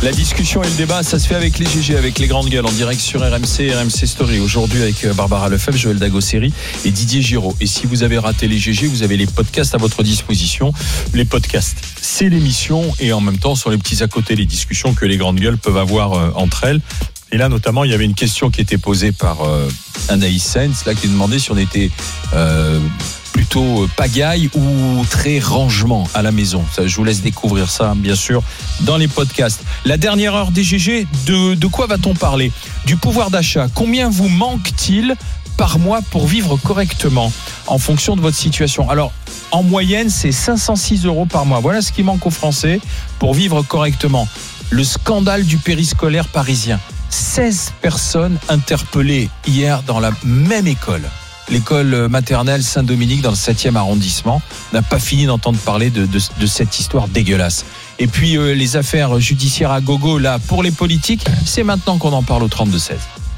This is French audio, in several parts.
La discussion et le débat, ça se fait avec les GG, avec les grandes gueules, en direct sur RMC Story. Aujourd'hui avec Barbara Lefebvre, Joël Dagosseri et Didier Giraud. Et si vous avez raté les GG, vous avez les podcasts à votre disposition. Les podcasts, c'est l'émission et en même temps, sont les petits à côté, les discussions que les grandes gueules peuvent avoir entre elles. Et là, notamment, il y avait une question qui était posée par Anaïs Sens, là, qui demandait si on était plutôt pagaille ou très rangement à la maison. Ça, je vous laisse découvrir ça, bien sûr, dans les podcasts. La dernière heure des GG, de quoi va-t-on parler ? Du pouvoir d'achat. Combien vous manque-t-il par mois pour vivre correctement en fonction de votre situation ? Alors, en moyenne, c'est 506 € par mois. Voilà ce qui manque aux Français pour vivre correctement. Le scandale du périscolaire parisien. 16 personnes interpellées hier dans la même école. L'école maternelle Saint-Dominique dans le 7e arrondissement. On n'a pas fini d'entendre parler de cette histoire dégueulasse. Et puis les affaires judiciaires à gogo, là, pour les politiques, c'est maintenant qu'on en parle au 32-16.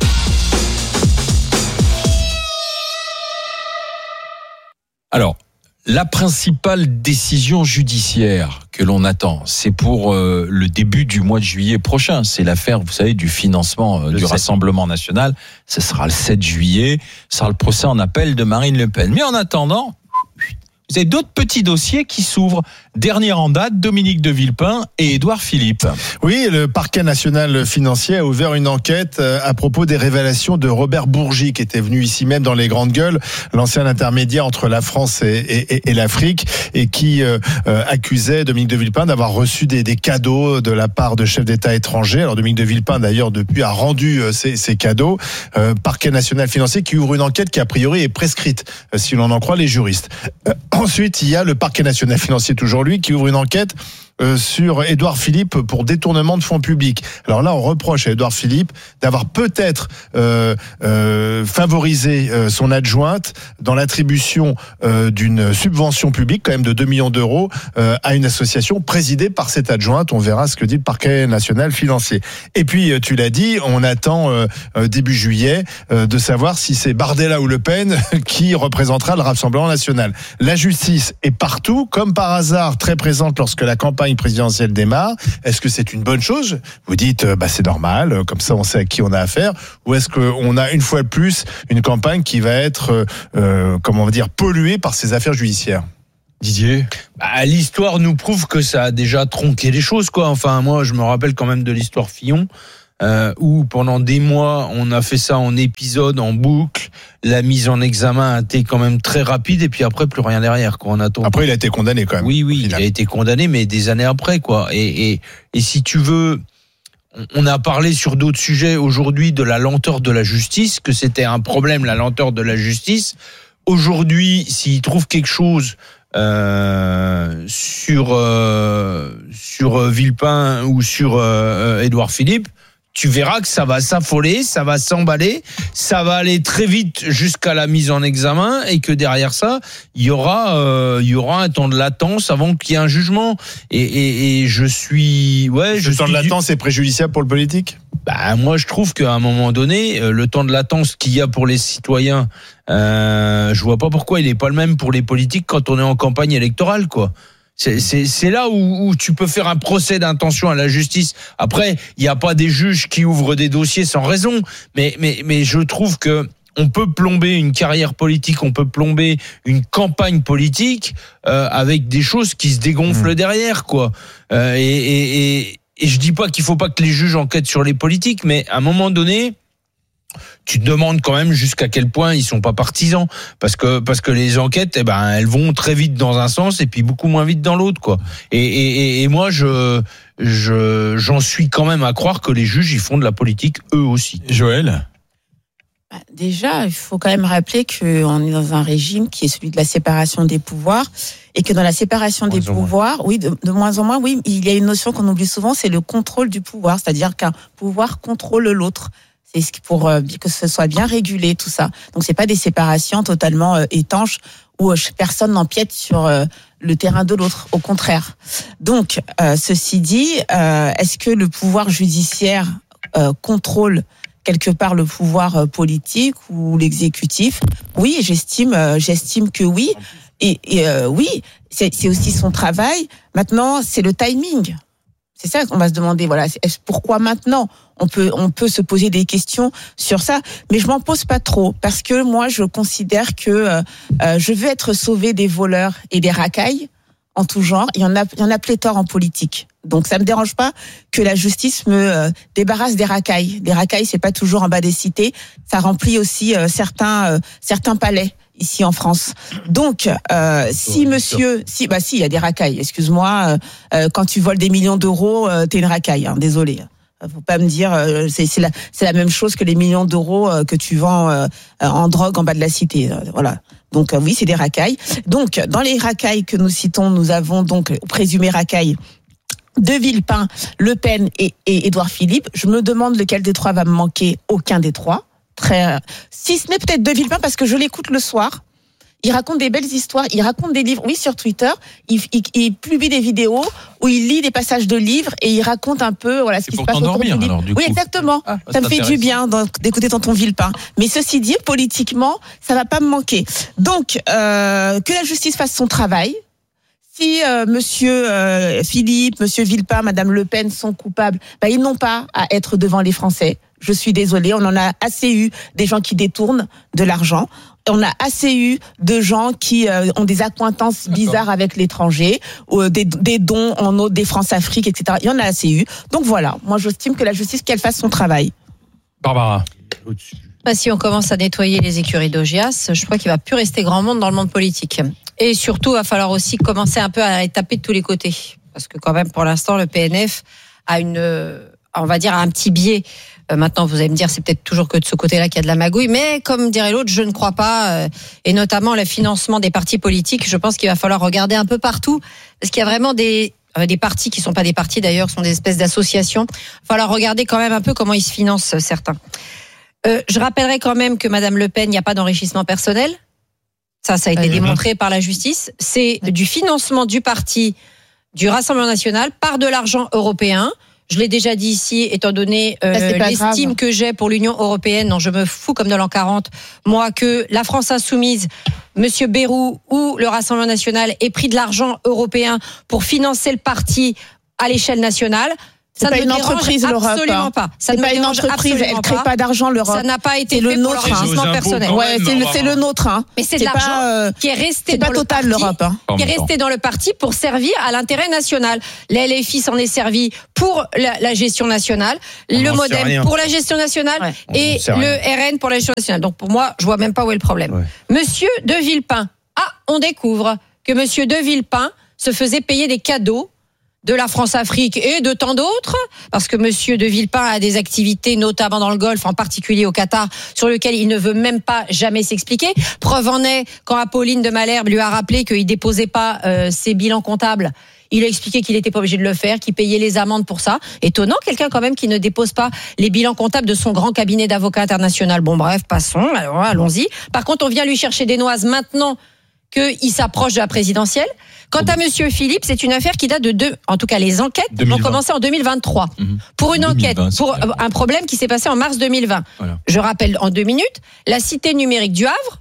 Alors, la principale décision judiciaire que l'on attend, c'est pour le début du mois de juillet prochain. C'est l'affaire, vous savez, du financement du Rassemblement national. Ce sera le 7 juillet. Ce sera le procès en appel de Marine Le Pen. Mais en attendant, vous avez d'autres petits dossiers qui s'ouvrent. Dernier en date, Dominique de Villepin et Édouard Philippe. Oui, le parquet national financier a ouvert une enquête à propos des révélations de Robert Bourgi, qui était venu ici même dans les grandes gueules, l'ancien intermédiaire entre la France et l'Afrique, et qui accusait Dominique de Villepin d'avoir reçu des cadeaux de la part de chefs d'État étrangers. Alors Dominique de Villepin, d'ailleurs, depuis a rendu ces cadeaux. Parquet national financier qui ouvre une enquête qui, a priori, est prescrite, si l'on en croit les juristes. Ensuite, il y a le parquet national financier, toujours lui, qui ouvre une enquête sur Édouard Philippe pour détournement de fonds publics. Alors là, on reproche à Édouard Philippe d'avoir peut-être favorisé son adjointe dans l'attribution d'une subvention publique, quand même de 2 millions d'euros, à une association présidée par cette adjointe. On verra ce que dit le parquet national financier. Et puis, tu l'as dit, on attend début juillet de savoir si c'est Bardella ou Le Pen qui représentera le Rassemblement national. La justice est partout, comme par hasard, très présente lorsque la campagne présidentielle démarre. Est-ce que c'est une bonne chose ? Vous dites, c'est normal, comme ça on sait à qui on a affaire. Ou est-ce qu'on a une fois de plus une campagne qui va être, polluée par ces affaires judiciaires ? Didier ? L'histoire nous prouve que ça a déjà tronqué les choses, quoi. Enfin, moi, je me rappelle quand même de l'histoire Fillon. Où pendant des mois on a fait ça en épisode, en boucle. La mise en examen a été quand même très rapide et puis après plus rien derrière, quoi. Après il a été condamné quand même. Oui, il a été condamné, mais des années après, quoi. Et si tu veux, on a parlé sur d'autres sujets aujourd'hui de la lenteur de la justice, que c'était un problème, la lenteur de la justice. Aujourd'hui, s'ils trouvent quelque chose sur Villepin ou sur Édouard Philippe, tu verras que ça va s'affoler, ça va s'emballer, ça va aller très vite jusqu'à la mise en examen et que derrière ça, il y aura un temps de latence avant qu'il y ait un jugement. Et je suis... Ce temps de latence est préjudiciable pour le politique ? Moi, je trouve qu'à un moment donné, le temps de latence qu'il y a pour les citoyens, je vois pas pourquoi il n'est pas le même pour les politiques quand on est en campagne électorale, quoi. C'est là où tu peux faire un procès d'intention à la justice. Après, il n'y a pas des juges qui ouvrent des dossiers sans raison, mais je trouve que on peut plomber une carrière politique, on peut plomber une campagne politique avec des choses qui se dégonflent derrière, quoi. Et je dis pas qu'il faut pas que les juges enquêtent sur les politiques, mais à un moment donné, tu te demandes quand même jusqu'à quel point ils sont pas partisans, parce que les enquêtes, elles vont très vite dans un sens et puis beaucoup moins vite dans l'autre, quoi. Et moi, j'en suis quand même à croire que les juges, ils font de la politique eux aussi. Joël ? Déjà, il faut quand même rappeler qu'on est dans un régime qui est celui de la séparation des pouvoirs et que dans la séparation des pouvoirs, de moins en moins, il y a une notion qu'on oublie souvent, c'est le contrôle du pouvoir, c'est-à-dire qu'un pouvoir contrôle l'autre. C'est pour que ce soit bien régulé, tout ça. Donc, c'est pas des séparations totalement étanches où personne n'empiète sur le terrain de l'autre. Au contraire. Donc, ceci dit, est-ce que le pouvoir judiciaire contrôle quelque part le pouvoir politique ou l'exécutif? Oui, j'estime que oui. Et oui, c'est aussi son travail. Maintenant, c'est le timing. C'est ça qu'on va se demander. Voilà, pourquoi maintenant? On peut se poser des questions sur ça, mais je m'en pose pas trop parce que moi, je considère que je veux être sauvé des voleurs et des racailles en tout genre. Il y en a pléthore en politique. Donc ça me dérange pas que la justice me débarrasse des racailles. Des racailles, c'est pas toujours en bas des cités. Ça remplit aussi certains palais ici en France. Donc si il y a des racailles. Excuse-moi, quand tu voles des millions d'euros, t'es une racaille. Hein, désolé. Faut pas me dire c'est la même chose que les millions d'euros que tu vends en drogue en bas de la cité. Voilà. Donc oui, c'est des racailles. Donc dans les racailles que nous citons, nous avons donc présumé racailles de Villepin, Le Pen et Édouard Philippe. Je me demande lequel des trois va me manquer. Aucun des trois. Si ce n'est peut-être de Villepin parce que je l'écoute le soir. Il raconte des belles histoires, il raconte des livres. Oui, sur Twitter, il publie des vidéos où il lit des passages de livres et il raconte un peu ce qui se passe autour du livre. Alors, oui, exactement. Ça me fait du bien d'écouter tonton Villepin. Mais ceci dit, politiquement, ça va pas me manquer. Donc, que la justice fasse son travail. Si Monsieur Philippe, Monsieur Villepin, Madame Le Pen sont coupables, ils n'ont pas à être devant les Français. Je suis désolée, on en a assez eu des gens qui détournent de l'argent. On a assez eu de gens qui ont des accointances bizarres avec l'étranger, ou des dons en eau des France-Afrique, etc. Il y en a assez eu. Donc voilà, moi j'estime que la justice, qu'elle fasse son travail. Barbara. Si on commence à nettoyer les écuries d'Augias, je crois qu'il va plus rester grand monde dans le monde politique. Et surtout, il va falloir aussi commencer un peu à taper de tous les côtés. Parce que quand même, pour l'instant, le PNF a un petit biais. Maintenant, vous allez me dire, c'est peut-être toujours que de ce côté-là qu'il y a de la magouille, mais comme dirait l'autre, je ne crois pas. Et notamment le financement des partis politiques, je pense qu'il va falloir regarder un peu partout, parce qu'il y a vraiment des partis qui sont pas des partis d'ailleurs, sont des espèces d'associations. Il va falloir regarder quand même un peu comment ils se financent certains. Je rappellerai quand même que Madame Le Pen, il n'y a pas d'enrichissement personnel. Ça a été démontré par la justice. C'est du financement du parti du Rassemblement national par de l'argent européen. Je l'ai déjà dit ici, étant donné l'estime que j'ai pour l'Union européenne, non, je me fous comme de l'an 40, moi, que la France insoumise, Monsieur Bayrou ou le Rassemblement national ait pris de l'argent européen pour financer le parti à l'échelle nationale. Ça ne me dérange absolument pas. C'est pas une entreprise, elle crée pas d'argent, l'Europe. Ça n'a pas été fait pour l'enrichissement personnel. Ouais, c'est le nôtre. Mais c'est de l'argent qui est resté dans le parti, l'Europe. Qui est resté dans le parti pour servir à l'intérêt national. Les LFI s'en est servi pour la gestion nationale, le MoDem pour la gestion nationale et le RN pour la gestion nationale. Donc pour moi, je vois même pas où est le problème. Ouais. Monsieur de Villepin. On découvre que Monsieur de Villepin se faisait payer des cadeaux de la France-Afrique et de tant d'autres, parce que Monsieur de Villepin a des activités, notamment dans le Golfe, en particulier au Qatar, sur lesquelles il ne veut même pas jamais s'expliquer. Preuve en est, quand Apolline de Malherbe lui a rappelé qu'il déposait pas ses bilans comptables, il a expliqué qu'il n'était pas obligé de le faire, qu'il payait les amendes pour ça. Étonnant, quelqu'un quand même qui ne dépose pas les bilans comptables de son grand cabinet d'avocats international. Bon bref, passons, alors allons-y. Par contre, on vient lui chercher des noises maintenant qu'il s'approche de la présidentielle. Quant à Monsieur Philippe, c'est une affaire qui date en tout cas les enquêtes 2020. Ont commencé en 2023. Pour une 2020, enquête, pour un problème qui s'est passé en mars 2020. Voilà. Je rappelle en 2 minutes, la cité numérique du Havre,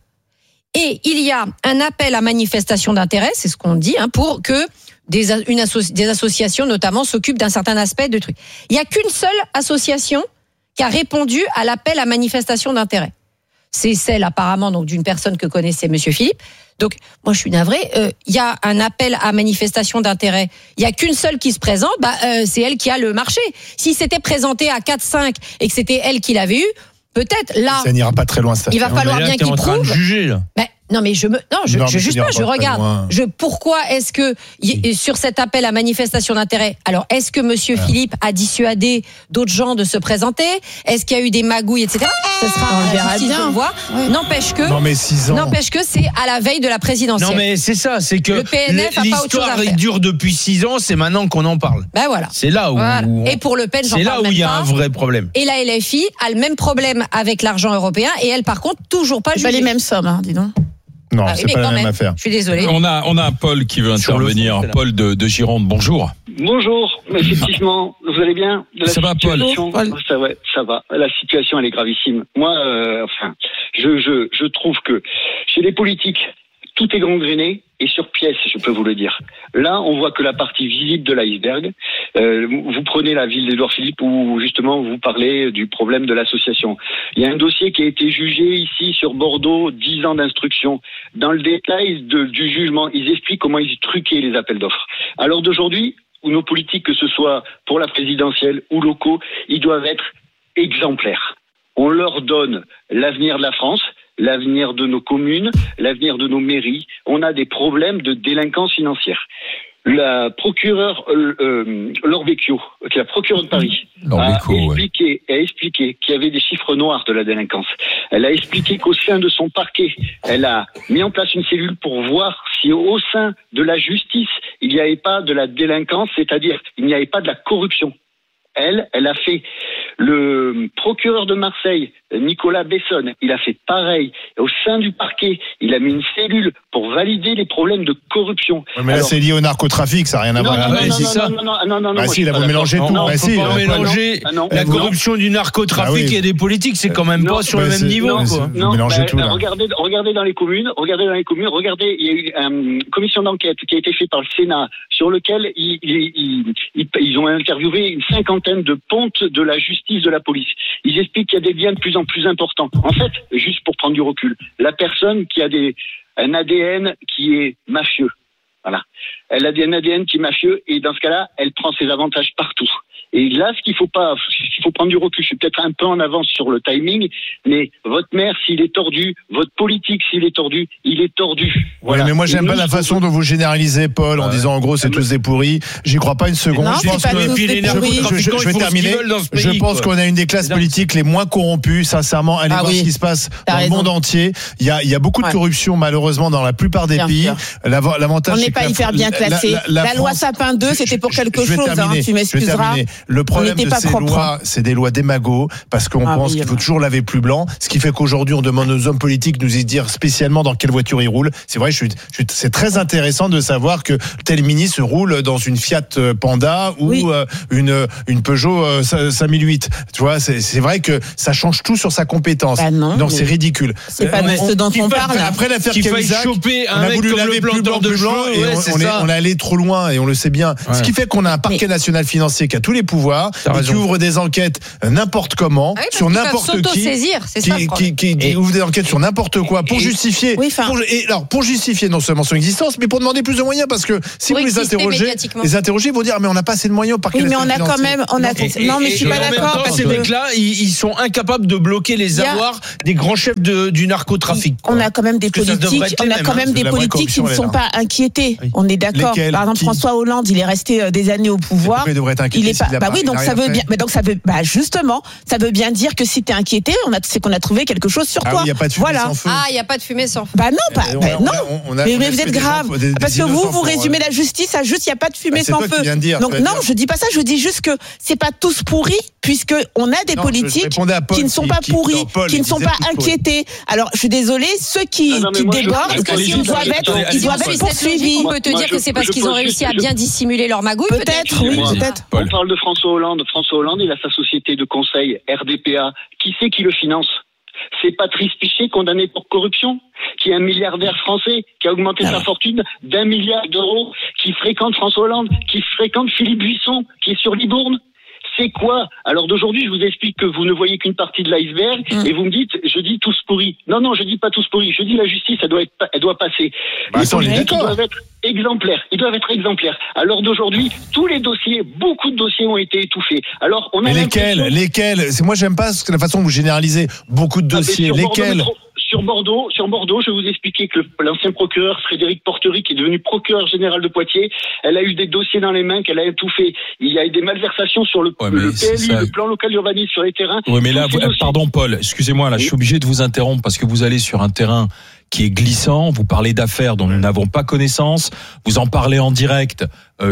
et il y a un appel à manifestation d'intérêt, c'est ce qu'on dit, pour que des associations notamment s'occupent d'un certain aspect de trucs. Il n'y a qu'une seule association qui a répondu à l'appel à manifestation d'intérêt. C'est celle apparemment donc d'une personne que connaissait Monsieur Philippe. Donc moi je suis navrée, il y a un appel à manifestation d'intérêt. Il y a qu'une seule qui se présente, c'est elle qui a le marché. Si c'était présenté à 4-5 et que c'était elle qui l'avait eu, peut-être là ça n'ira pas très loin ça. Il va falloir bien qu'il prouve. Juger, là. Non mais je juge pas, je regarde. Pourquoi est-ce que sur cet appel à manifestation d'intérêt, alors est-ce que Monsieur Philippe a dissuadé d'autres gens de se présenter? Est-ce qu'il y a eu des magouilles, etc. Ce sera on verra bien. Ouais. N'empêche que c'est à la veille de la présidentielle. Non mais c'est ça, c'est que le PNF l'histoire dure depuis 6 ans, c'est maintenant qu'on en parle. Voilà. C'est là où et pour Le Pen, c'est là où il y a un vrai problème. Et la LFI a le même problème avec l'argent européen et elle par contre toujours pas jugée. Pas les mêmes sommes, dis donc. Non, c'est pas la même affaire. Je suis désolé. On a Paul qui veut intervenir. Paul de Gironde, bonjour. Bonjour, effectivement, vous allez bien? Ça va, Paul? Ça va. La situation, elle est gravissime. Moi, je trouve que chez les politiques, tout est gangréné et sur pièce, je peux vous le dire. Là, on voit que la partie visible de l'iceberg. Vous prenez la ville d'Édouard Philippe où justement vous parlez du problème de l'association. Il y a un dossier qui a été jugé ici sur Bordeaux, 10 ans d'instruction. Dans le détail du jugement, ils expliquent comment ils truquaient les appels d'offres. Alors d'aujourd'hui, où nos politiques, que ce soit pour la présidentielle ou locaux, ils doivent être exemplaires. On leur donne l'avenir de la France, l'avenir de nos communes, l'avenir de nos mairies. On a des problèmes de délinquance financière. La procureure Laure Vecchio, qui est la procureure de Paris, a expliqué qu'il y avait des chiffres noirs de la délinquance. Elle a expliqué qu'au sein de son parquet, elle a mis en place une cellule pour voir si au sein de la justice, il n'y avait pas de la délinquance, c'est-à-dire il n'y avait pas de la corruption. Elle a fait. Le procureur de Marseille, Nicolas Besson, il a fait pareil. Au sein du parquet, il a mis une cellule pour valider les problèmes de corruption. Ouais, mais là, c'est lié au narcotrafic, ça n'a rien à voir. Non. Ah si, il a vous mélangé tout. On peut pas mélanger la corruption du narcotrafic et des politiques, c'est quand même pas sur le même niveau. Vous mélangez tout. Regardez dans les communes, regardez, il y a eu une commission d'enquête qui a été faite par le Sénat sur lequel ils ont interviewé une cinquantaine de pontes de la justice, de la police. Ils expliquent qu'il y a des liens de plus en plus importants. En fait, juste pour prendre du recul, la personne qui a un ADN qui est mafieux, voilà. Elle a un ADN qui est mafieux et dans ce cas-là, elle prend ses avantages partout. Et là, il faut prendre du recul. Je suis peut-être un peu en avance sur le timing, mais votre maire, s'il est tordu, votre politique, s'il est tordu, il est tordu. Voilà. Ouais, mais moi, j'aime pas la façon dont vous généralisez, Paul, en disant en gros, c'est tous des pourris. J'y crois pas une seconde. Non, je vais terminer. Je pense qu'on a une des classes politiques les moins corrompues. Sincèrement, allez voir ce qui se passe dans le monde entier. Il y a beaucoup de corruption, malheureusement, dans la plupart des pays. L'avantage, on n'est pas hyper bien classé. La loi Sapin 2, c'était pour quelque chose. Tu m'excuseras. Le problème de ces lois, c'est des lois démagogues, parce qu'on pense qu'il faut toujours laver plus blanc, ce qui fait qu'aujourd'hui on demande aux hommes politiques de nous dire spécialement dans quelle voiture ils roulent. C'est vrai, c'est très intéressant de savoir que tel ministre roule dans une Fiat Panda ou une Peugeot 5008. Tu vois, c'est vrai que ça change tout sur sa compétence. Donc c'est ridicule. C'est pas ce dont on parle. Après l'affaire Cahuzac, on a voulu laver plus blanc et on est allé trop loin et on le sait bien. Ce qui fait qu'on a un parquet national financier qui a tous les pouvoirs, et qui ouvre des enquêtes n'importe comment, sur n'importe qui ouvre des enquêtes sur n'importe quoi pour justifier, pour justifier non seulement son existence, mais pour demander plus de moyens, parce que si vous les interrogez, ils vont dire mais on n'a pas assez de moyens au parquet national financier. Oui, mais on a quand même, non mais je suis pas d'accord. Parce que ces mecs-là, ils sont incapables de bloquer les avoirs des grands chefs du narcotrafic. On a quand même des politiques, qui ne sont pas inquiétés. On est d'accord. Par exemple, François Hollande, il est resté des années au pouvoir. Il est pas. Donc ça veut bien. Mais donc ça veut. Justement, ça veut bien dire que si t'es inquiété, c'est qu'on a trouvé quelque chose sur toi. Il n'y a pas de fumée sans feu. Il n'y a pas de fumée sans feu. Mais vous êtes grave. Parce que vous résumez la justice à juste il n'y a pas de fumée sans feu. Donc non, je dis pas ça. Je dis juste que c'est pas tous pourris, puisque on a des politiques qui ne sont pas pourris, qui ne sont pas inquiétés. Alors je suis désolée, ceux qui débordent, ils doivent être poursuivis. On peut te dire que c'est parce qu'ils ont réussi à bien dissimuler leur magouille. Peut-être, oui, peut-être. On parle de François Hollande. François Hollande, il a sa société de conseil, RDPA. Qui c'est qui le finance ? C'est Patrice Pichet, condamné pour corruption, qui est un milliardaire français, qui a augmenté sa fortune d'1 milliard d'euros, qui fréquente François Hollande, qui fréquente Philippe Buisson, qui est sur Libourne. C'est quoi ? Alors d'aujourd'hui, je vous explique que vous ne voyez qu'une partie de l'iceberg et vous me dites, je dis tous pourris. Non, je dis pas tous pourris. Je dis la justice, elle doit passer. Les politiques doivent être exemplaires. Ils doivent être exemplaires. Alors d'aujourd'hui, tous les dossiers, beaucoup de dossiers ont été étouffés. Alors on a lesquels Moi, j'aime pas la façon dont vous généralisez beaucoup de dossiers. Lesquels ? Sur Bordeaux, je vais vous expliquer que l'ancien procureur Frédéric Portery, qui est devenu procureur général de Poitiers, elle a eu des dossiers dans les mains qu'elle a étouffés. Il y a eu des malversations sur le PLU, le plan local d'urbanisme, sur les terrains. Oui, mais là, pardon Paul, excusez-moi, là, je suis obligé de vous interrompre parce que vous allez sur un terrain qui est glissant, vous parlez d'affaires dont nous n'avons pas connaissance, vous en parlez en direct,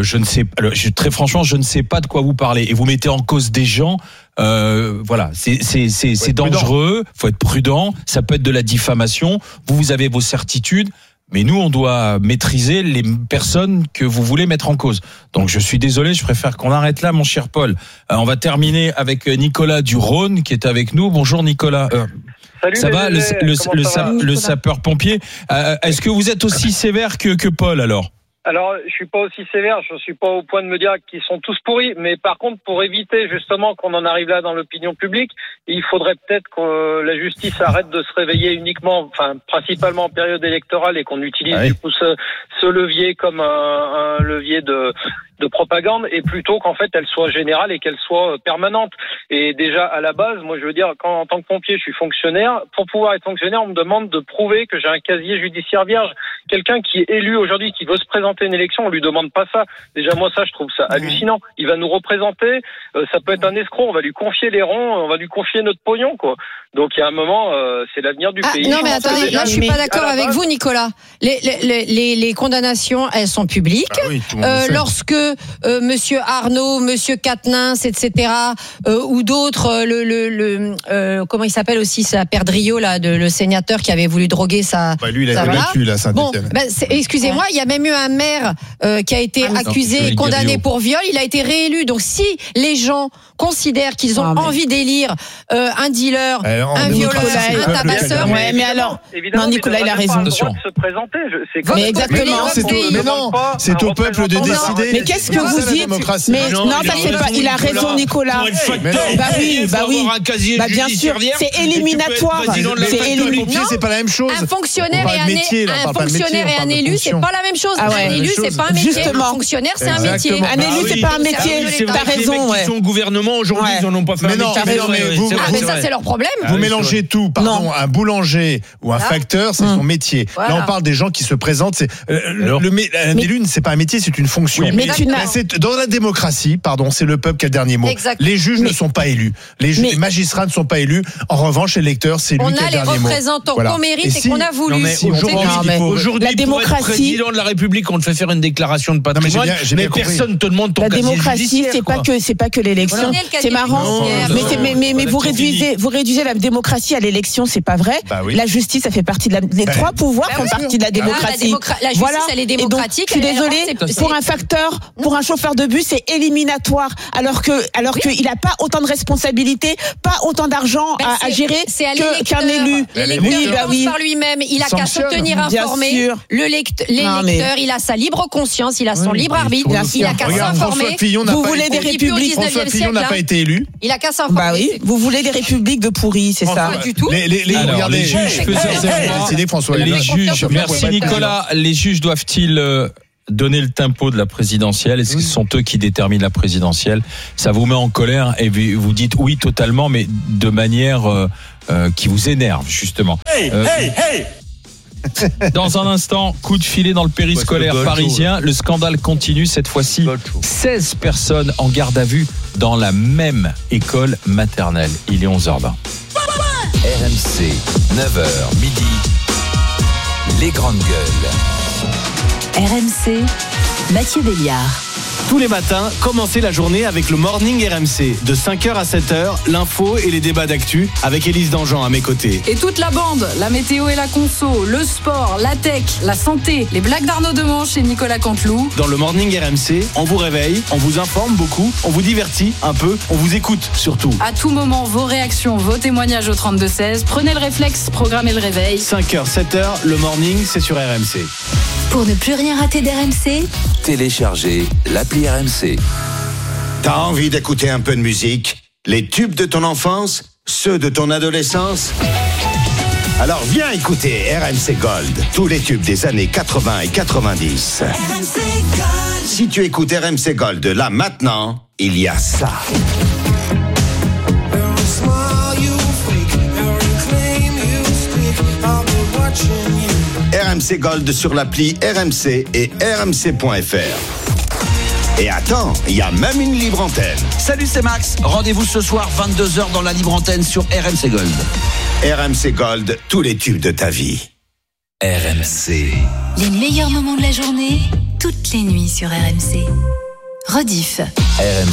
très franchement, je ne sais pas de quoi vous parlez, et vous mettez en cause des gens, voilà, c'est dangereux, faut être prudent, ça peut être de la diffamation, vous avez vos certitudes, mais nous, on doit maîtriser les personnes que vous voulez mettre en cause. Donc, je suis désolé, je préfère qu'on arrête là, mon cher Paul. On va terminer avec Nicolas du Rhône, qui est avec nous. Bonjour, Nicolas. Salut. Ça va, le sapeur-pompier. Est-ce que vous êtes aussi sévère que Paul alors ? Alors, je suis pas aussi sévère, je suis pas au point de me dire qu'ils sont tous pourris, mais par contre, pour éviter justement qu'on en arrive là dans l'opinion publique, il faudrait peut-être que la justice arrête de se réveiller uniquement, principalement en période électorale et qu'on utilise du coup ce levier comme un levier de propagande, et plutôt qu'en fait elle soit générale et qu'elle soit permanente. Et déjà à la base, moi je veux dire, quand en tant que pompier je suis fonctionnaire, pour pouvoir être fonctionnaire on me demande de prouver que j'ai un casier judiciaire vierge. Quelqu'un qui est élu aujourd'hui, qui veut se présenter à une élection, on lui demande pas ça. Déjà moi ça je trouve ça hallucinant. Il va nous représenter, ça peut être un escroc, on va lui confier les ronds, on va lui confier notre pognon quoi. Donc il y a un moment, c'est l'avenir du pays. Non mais attendez, là je suis pas d'accord avec vous Nicolas. Les condamnations elles sont publiques. Lorsque Monsieur Arnaud, Monsieur Quatennens, etc. Ou d'autres, comment il s'appelle aussi, ça, Perdriau là, le sénateur qui avait voulu droguer sa. Lui, il a battu là, Saint-Étienne. Bon, excusez-moi, il y a même eu un maire qui a été accusé et condamné pour viol. Il a été réélu. Donc si les gens considèrent qu'ils ont envie d'élire un dealer, un violeur, un tabasseur. Mais alors, évidemment, non, Nicolas, il a raison. De se présenter. Mais exactement. C'est au peuple de décider. Mais qu'est-ce que vous dites? Mais non, ça c'est pas. Il a raison, Nicolas. Bah oui. Bah bien sûr, c'est éliminatoire. C'est pas la même chose. Un fonctionnaire et un élu, c'est pas la même chose. Un élu, c'est pas un métier. Un fonctionnaire, c'est un métier. Un élu, c'est pas un métier. T'as raison. Qui sont au gouvernement aujourd'hui, ils en ont pas fait un métier. Mais ça, c'est leur problème. Vous mélangez tout. Pardon, un boulanger ou un facteur, c'est son métier. Là, on parle des gens qui se présentent. Un élu, c'est pas un métier, c'est une fonction. Dans la démocratie, c'est le peuple qui a le dernier mot. Les juges ne sont pas élus. Les magistrats ne sont pas élus. En revanche, l'électeur, c'est lui qui a le dernier mot. On a les représentants qu'on mérite et qu'on a voulu. Aujourd'hui, pour être président de la République, on te fait faire une déclaration de patrimoine, mais personne te demande ton casier judiciaire. La démocratie, c'est pas que l'élection. C'est marrant. Mais vous réduisez la démocratie à l'élection, c'est pas vrai. La justice, ça fait partie de les trois pouvoirs font partie de la démocratie. La justice, elle est démocratique. Je suis désolée, pour un facteur, pour un chauffeur de bus, c'est éliminatoire. Alors qu'il a pas autant de responsabilités, pas autant d'argent à gérer qu'un élu. L'électeur pense par lui-même. Il a qu'à se tenir informé. L'électeur, il a sa libre conscience, il a son libre arbitre. Il a qu'à s'informer. Vous voulez des républiques? François Fillon n'a pas été élu. Il a qu'à s'informer. Bah oui. Vous voulez des républiques de pourris, c'est ça? Pas du tout. Les juges merci Nicolas. Les juges doivent-ils donner le tempo de la présidentielle? Est-ce que ce sont eux qui déterminent la présidentielle? Ça vous met en colère et vous dites oui totalement, mais de manière qui vous énerve justement. Dans un instant, coup de filet dans le périscolaire parisien. Le scandale continue, cette fois-ci 16 personnes en garde à vue dans la même école maternelle. Il est 11h20. RMC, 9h midi. Les grandes gueules. RMC, Mathieu Béliard. Tous les matins, commencez la journée avec le Morning RMC. De 5h à 7h, l'info et les débats d'actu avec Élise Dangean à mes côtés. Et toute la bande, la météo et la conso, le sport, la tech, la santé, les blagues d'Arnaud Demanche et Nicolas Canteloup. Dans le Morning RMC, on vous réveille, on vous informe beaucoup, on vous divertit un peu, on vous écoute surtout. À tout moment, vos réactions, vos témoignages au 32-16. Prenez le réflexe, programmez le réveil. 5h, 7h, le Morning, c'est sur RMC. Pour ne plus rien rater d'RMC, téléchargez l'appli RMC. T'as envie d'écouter un peu de musique? Les tubes de ton enfance? Ceux de ton adolescence? Alors viens écouter RMC Gold. Tous les tubes des années 80 et 90. RMC Gold. Si tu écoutes RMC Gold là maintenant, il y a ça. RMC Gold sur l'appli RMC et rmc.fr. Et attends, il y a même une libre antenne. Salut, c'est Max. Rendez-vous ce soir 22h dans la libre antenne sur RMC Gold. RMC Gold, tous les tubes de ta vie. RMC. Les meilleurs moments de la journée, toutes les nuits sur RMC. Rediff. RMC.